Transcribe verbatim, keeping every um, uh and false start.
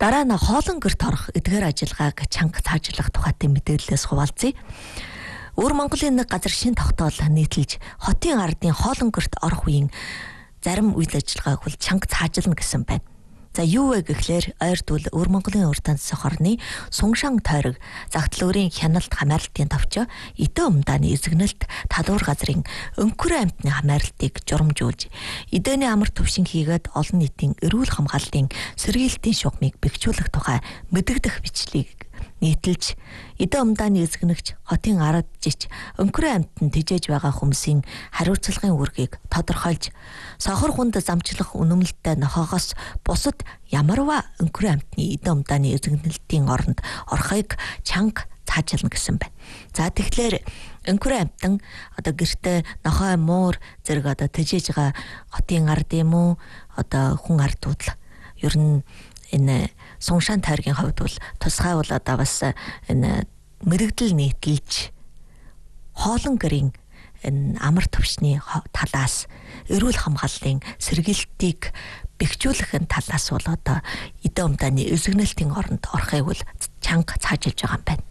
Дараа нь хоолон гэрт орох эдгээр ажиллагааг чанга цаажилах тухайтай мэдээлэлээс хуваалцъя. Өвөр Монголын нэг газар шин тогтоол нийтэлж хотын ардын хоолон гэрт орох үеийн зарим үйл ажиллагааг бол чанга цаажилна гэсэн байна. За юу вэ гэхлээр ойртвол Өвөр Монголын урд тансах орны Сунгшан тойрог загтлөөрийн хяналт хамаарлтын товчоо Идэ умдааны эзэгнэлт талуур газрын өнгөрөө амьтны хамаарлтыг журамжуулж Идэний амар төвшин хийгээд олон нийтийн эрүүл хамгаалтын сэргийлтийн шугамыг бэхжүүлэх тухай мэдэгдэх бичлэгийг нийтэлж Идэ умдааны эзэгнэгч хотын ард жич өнгөрөө амьтанд тэжээж байгаа хүмүүсийн хариуцлагын үүргийг тодорхойлж сохор хүнд замчлах үнэмлэлтэй нохоогоос бусад ямарваа өнгөрөө амьтны Идэ умдааны эзэгнэлтийн оронд орохыг чанга цаажилна гэсэн байна. За тэгэхээр өнгөрөө амьтан одоо гэртээ нохой муур зэрэг одоо тэжээж байгаа хотын ард юм уу одоо хүн ардууд л ер нь энэ Сунгшан тойргийн хувьд бол тусгай бол одоо бас энэ мэрэгдэл нийтэлж хоолон гэрийн энэ амар төвшний талаас эрүүл хамгааллын сэргийлтийг бэхжүүлэх талаас бол одоо Идэ умдааны эзэгнэлтийн оронд орохыг бол чанга цаажилж байгаа юм байна.